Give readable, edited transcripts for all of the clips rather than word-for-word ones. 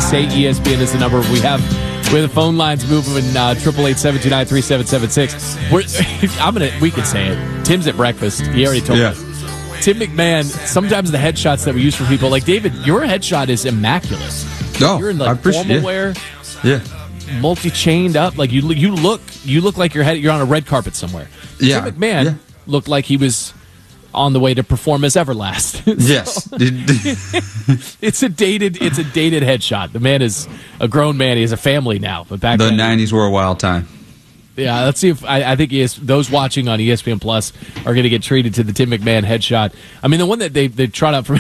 say ESPN is the number. We have the phone lines moving 888-729-3776. We can say it. Tim's at breakfast. He already told us. Tim McMahon, sometimes the headshots that we use for people, like David, your headshot is immaculate. You're in like formal wear. Yeah. Multi-chained up. Like you look like you're on a red carpet somewhere. Yeah. Tim McMahon looked like he was on the way to perform as Everlast. Yes. It's a dated headshot. The man is a grown man. He has a family now. But back the then, 90s were a wild time. Yeah, let's see if I think those watching on ESPN Plus are going to get treated to the Tim McMahon headshot. I mean, the one that they trot out for.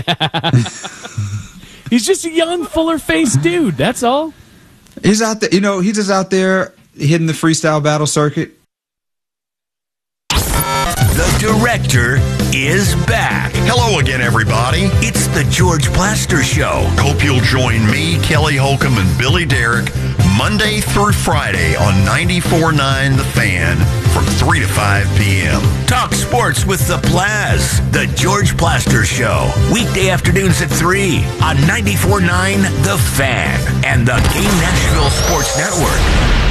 He's just a young, fuller-faced dude. That's all. He's out there. He's just out there hitting the freestyle battle circuit. The director is back. Hello again, everybody. It's the George Plaster Show. Hope you'll join me, Kelly Holcomb, and Billy Derrick Monday through Friday on 94.9 The Fan from 3 to 5 p.m. Talk sports with the Plaz. The George Plaster Show. Weekday afternoons at 3 on 94.9 The Fan and the Game Nashville Sports Network.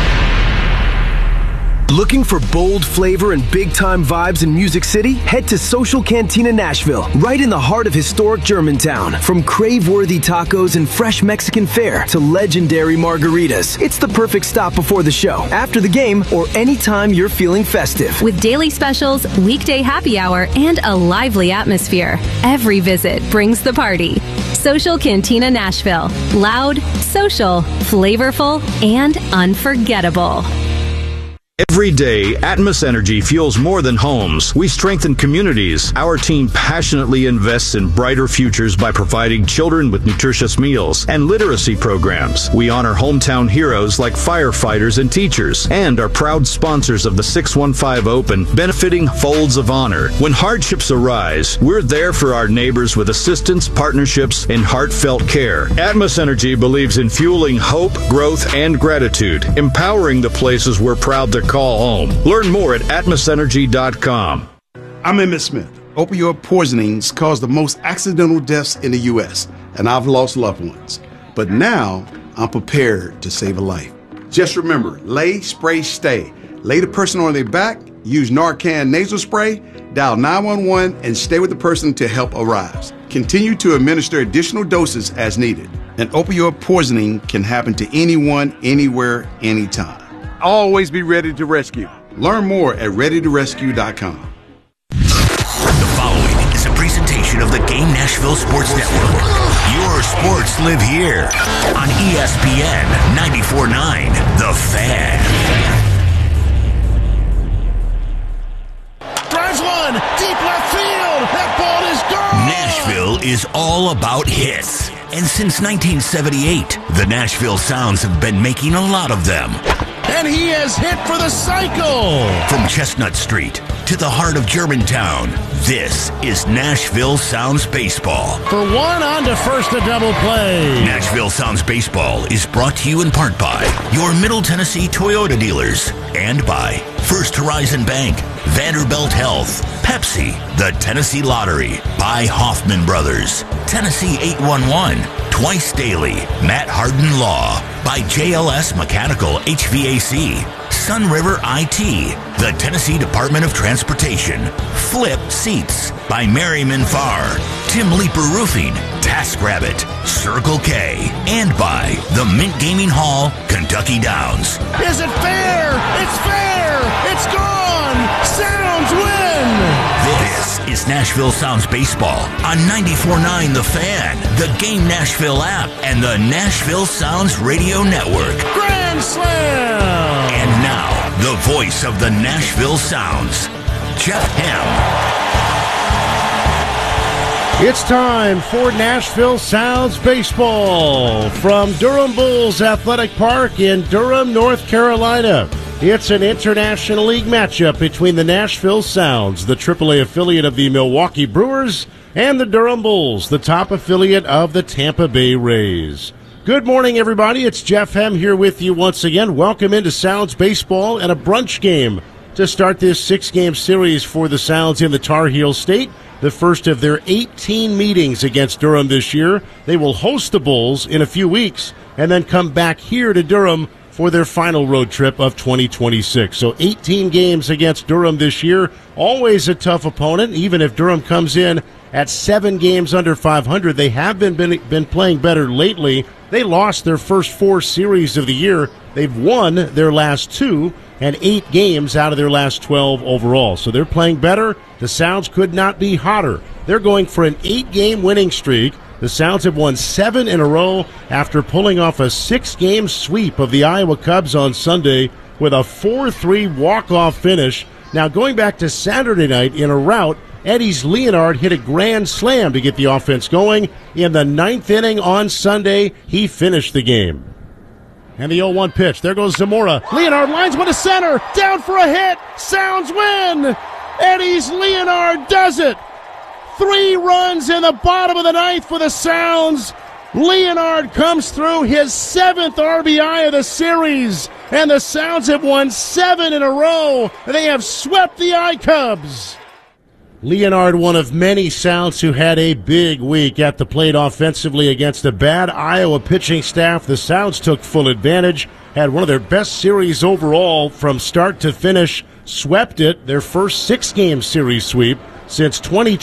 Looking for bold flavor and big-time vibes in Music City? Head to Social Cantina Nashville, right in the heart of historic Germantown. From crave-worthy tacos and fresh Mexican fare to legendary margaritas, it's the perfect stop before the show, after the game, or anytime you're feeling festive. With daily specials, weekday happy hour, and a lively atmosphere, every visit brings the party. Social Cantina Nashville. Loud, social, flavorful, and unforgettable. Every day, Atmos Energy fuels more than homes. We strengthen communities. Our team passionately invests in brighter futures by providing children with nutritious meals and literacy programs. We honor hometown heroes like firefighters and teachers, and are proud sponsors of the 615 Open, benefiting Folds of Honor. When hardships arise, we're there for our neighbors with assistance, partnerships, and heartfelt care. Atmos Energy believes in fueling hope, growth, and gratitude, empowering the places we're proud to call home. Learn more at atmosenergy.com. I'm Emmett Smith. Opioid poisonings cause the most accidental deaths in the U.S., and I've lost loved ones. But now, I'm prepared to save a life. Just remember, lay, spray, stay. Lay the person on their back, use Narcan nasal spray, dial 911, and stay with the person until help arrives. Continue to administer additional doses as needed. An opioid poisoning can happen to anyone, anywhere, anytime. Always be ready to rescue. Learn more at readytorescue.com. The following is a presentation of the Game Nashville Sports Network. Your sports live here on ESPN 94.9 The Fan. Drives one, deep left field. That ball is gone. Nashville is all about hits. And since 1978, the Nashville Sounds have been making a lot of them. And he has hit for the cycle. From Chestnut Street to the heart of Germantown, this is Nashville Sounds Baseball. For one, on to first, a double play. Nashville Sounds Baseball is brought to you in part by your Middle Tennessee Toyota dealers and by First Horizon Bank, Vanderbilt Health, Pepsi, the Tennessee Lottery, by Hoffman Brothers, Tennessee 811, Twice Daily, Matt Harden Law, by JLS Mechanical HVAC, Sun River IT, the Tennessee Department of Transportation, Flip Seats, by Merriman Farr, Tim Leeper Roofing, TaskRabbit, Circle K, and by the Mint Gaming Hall, Kentucky Downs. Is it fair? It's fair! It's gone! Sounds win! This is Nashville Sounds Baseball on 94.9 The Fan, the Game Nashville app, and the Nashville Sounds Radio Network. Grand Slam! And now, the voice of the Nashville Sounds, Jeff Hem. It's time for Nashville Sounds Baseball from Durham Bulls Athletic Park in Durham, North Carolina. It's an International League matchup between the Nashville Sounds, the AAA affiliate of the Milwaukee Brewers, and the Durham Bulls, the top affiliate of the Tampa Bay Rays. Good morning, everybody. It's Jeff Hem here with you once again. Welcome into Sounds Baseball and a brunch game to start this 6-game series for the Sounds in the Tar Heel State, the first of their 18 meetings against Durham this year. They will host the Bulls in a few weeks and then come back here to Durham for their final road trip of 2026. So 18 games against Durham this year, always a tough opponent, even if Durham comes in at 7 games under 500. They have been playing better lately. They lost their first 4 series of the year. They've won their last 2 and 8 games out of their last 12 overall. So they're playing better. The Sounds could not be hotter. They're going for an 8-game winning streak. The Sounds have won 7 in a row after pulling off a 6-game sweep of the Iowa Cubs on Sunday with a 4-3 walk-off finish. Now, going back to Saturday night in a rout, Eddie's Leonard hit a grand slam to get the offense going. In the 9th inning on Sunday, he finished the game. And the 0-1 pitch. There goes Zamora. Leonard lines one to center. Down for a hit. Sounds win. Eddie's Leonard does it. 3 runs in the bottom of the 9th for the Sounds. Leonard comes through, his 7th RBI of the series. And the Sounds have won 7 in a row. They have swept the I-Cubs. Leonard, one of many Sounds who had a big week at the plate offensively against a bad Iowa pitching staff. The Sounds took full advantage, had one of their best series overall from start to finish, swept it, their first 6-game series sweep since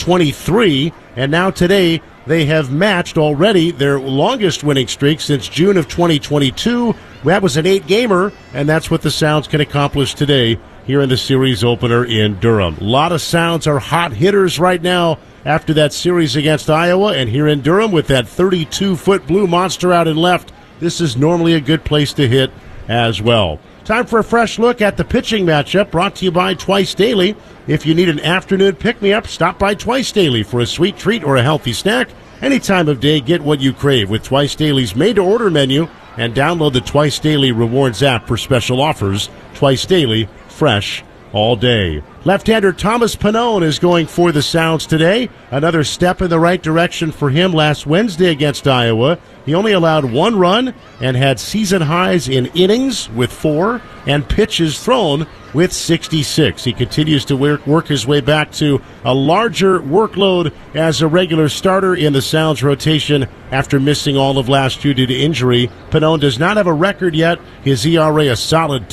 2023, and now today they have matched already their longest winning streak since June of 2022. That was an 8-gamer, and that's what the Sounds can accomplish today here in the series opener in Durham. A lot of Sounds are hot hitters right now after that series against Iowa, and here in Durham with that 32-foot blue monster out in left, this is normally a good place to hit as well. Time for a fresh look at the pitching matchup, brought to you by Twice Daily. If you need an afternoon pick-me-up, stop by Twice Daily for a sweet treat or a healthy snack. Any time of day, get what you crave with Twice Daily's made-to-order menu, and download the Twice Daily Rewards app for special offers. Twice Daily, fresh all day. Left-hander Thomas Pannone is going for the Sounds today. Another step in the right direction for him last Wednesday against Iowa. He only allowed 1 run and had season highs in innings with 4 and pitches thrown with 66. He continues to work his way back to a larger workload as a regular starter in the Sounds rotation after missing all of last year due to injury. Pannone does not have a record yet. His ERA a solid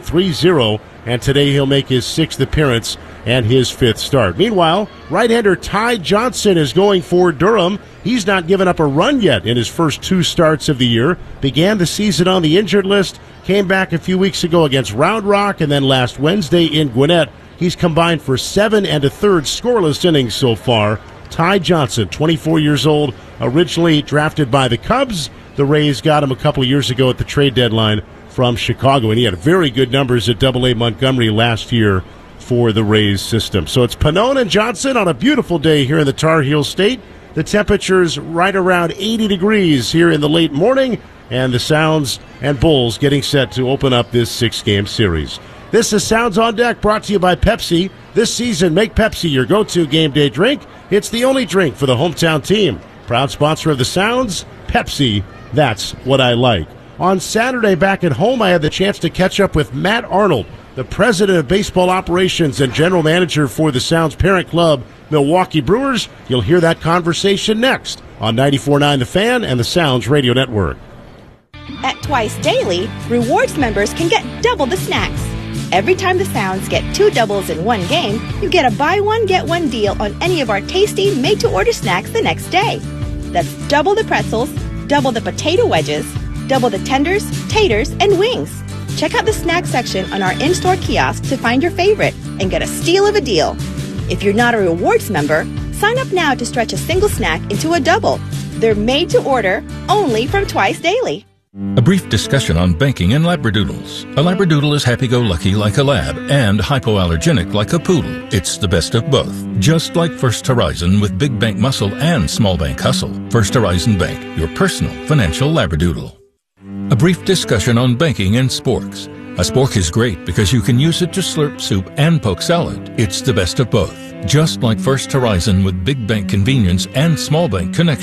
2.30, and today he'll make his 6th appearance and his 5th start. Meanwhile, right-hander Ty Johnson is going for Durham. He's not given up a run yet in his first 2 starts of the year. Began the season on the injured list, came back a few weeks ago against Round Rock, and then last Wednesday in Gwinnett. He's combined for 7 1/3 scoreless innings so far. Ty Johnson, 24 years old, originally drafted by the Cubs. The Rays got him a couple of years ago at the trade deadline from Chicago, and he had very good numbers at AA Montgomery last year for the Rays system. So it's Pannone and Johnson on a beautiful day here in the Tar Heel State. The temperature's right around 80 degrees here in the late morning, and the Sounds and Bulls getting set to open up this 6-game series. This is Sounds on Deck, brought to you by Pepsi. This season, make Pepsi your go-to game day drink. It's the only drink for the hometown team. Proud sponsor of the Sounds, Pepsi. That's what I like. On Saturday back at home, I had the chance to catch up with Matt Arnold, the president of baseball operations and general manager for the Sounds parent club, Milwaukee Brewers. You'll hear that conversation next on 94.9 The Fan and the Sounds Radio Network. At Twice Daily, rewards members can get double the snacks. Every time the Sounds get 2 doubles in one game, you get a buy one, get one deal on any of our tasty made-to-order snacks the next day. That's double the pretzels, double the potato wedges, double the tenders, taters, and wings. Check out the snack section on our in-store kiosk to find your favorite and get a steal of a deal. If you're not a rewards member, sign up now to stretch a single snack into a double. They're made to order, only from Twice Daily. A brief discussion on banking and Labradoodles. A Labradoodle is happy-go-lucky like a lab and hypoallergenic like a poodle. It's the best of both. Just like First Horizon with big bank muscle and small bank hustle. First Horizon Bank, your personal financial Labradoodle. A brief discussion on banking and sporks. A spork is great because you can use it to slurp soup and poke salad. It's the best of both. Just like First Horizon with big bank convenience and small bank connection.